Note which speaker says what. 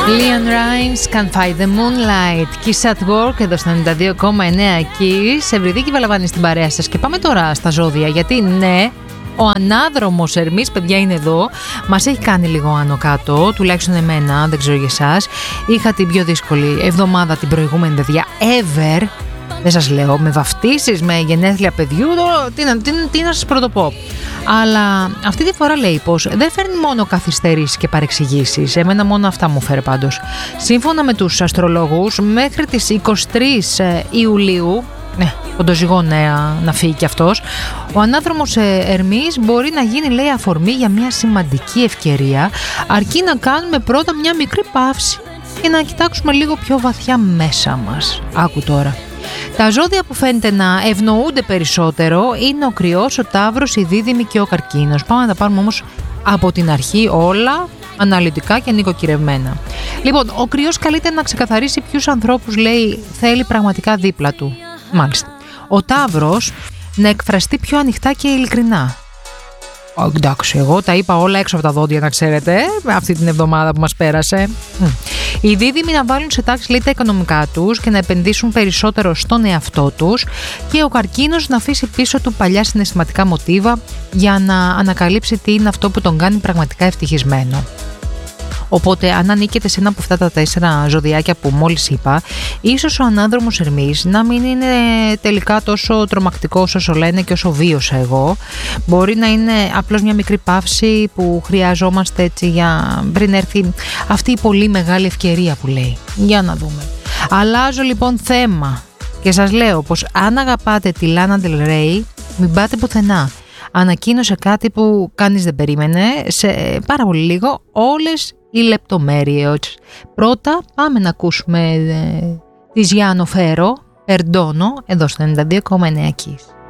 Speaker 1: Leon Rimes, Can't Fight the Moonlight. Kiss at Work, εδώ στα 92,9 Kiss. Ευρυδίκη Βαλαβάνη στην παρέα σας. Και πάμε τώρα στα ζώδια, γιατί ναι, ο ανάδρομος Ερμής, παιδιά, είναι εδώ. Μας έχει κάνει λίγο άνω κάτω, τουλάχιστον εμένα, δεν ξέρω για εσάς. Είχα την πιο δύσκολη εβδομάδα την προηγούμενη, παιδιά, ever. Δεν σας λέω, με βαφτίσεις, με γενέθλια παιδιού, τι να σας πρωτοπώ. Αλλά αυτή τη φορά λέει πως δεν φέρνει μόνο καθυστερήσεις και παρεξηγήσεις. Εμένα μόνο αυτά μου φέρει πάντως. Σύμφωνα με τους αστρολόγους, μέχρι τις 23 Ιουλίου, κοντοζυγό να φύγει κι αυτός, ο ανάδρομος Ερμής μπορεί να γίνει, λέει, αφορμή για μια σημαντική ευκαιρία, αρκεί να κάνουμε πρώτα μια μικρή παύση και να κοιτάξουμε λίγο πιο βαθιά μέσα μας. Άκου τώρα. Τα ζώδια που φαίνεται να ευνοούνται περισσότερο είναι ο Κρυός, ο Ταύρος, η Δίδυμη και ο Καρκίνος. Πάμε να τα πάρουμε όμως από την αρχή όλα αναλυτικά και νοικοκυρευμένα. Λοιπόν, ο Κρυός καλείται να ξεκαθαρίσει ποιους ανθρώπους, λέει, θέλει πραγματικά δίπλα του. Μάλιστα. Ο Ταύρος να εκφραστεί πιο ανοιχτά και ειλικρινά. Εντάξει, εγώ τα είπα όλα έξω από τα δόντια, να ξέρετε, αυτή την εβδομάδα που μας πέρασε. Οι Δίδυμοι να βάλουν σε τάξη, λέει, τα οικονομικά τους και να επενδύσουν περισσότερο στον εαυτό τους, και ο Καρκίνος να αφήσει πίσω του παλιά συναισθηματικά μοτίβα για να ανακαλύψει τι είναι αυτό που τον κάνει πραγματικά ευτυχισμένο. Οπότε, αν ανήκετε σε ένα από αυτά τα 4 ζωδιάκια που μόλις είπα, ίσως ο ανάδρομος Ερμής να μην είναι τελικά τόσο τρομακτικός όσο λένε και όσο βίωσα εγώ. Μπορεί να είναι απλώς μια μικρή παύση που χρειαζόμαστε έτσι για πριν έρθει αυτή η πολύ μεγάλη ευκαιρία που λέει. Για να δούμε. Αλλάζω λοιπόν θέμα και σας λέω πως αν αγαπάτε τη Λάνα Ντελ Ρέι, μην πάτε πουθενά. Ανακοίνωσε κάτι που κανείς δεν περίμενε, σε πάρα πολύ λίγο όλες οι λεπτομέρειες. Πρώτα πάμε να ακούσουμε τη Γιάννο Φέρο, Περντώνο, εδώ στο 92,9 Kiss.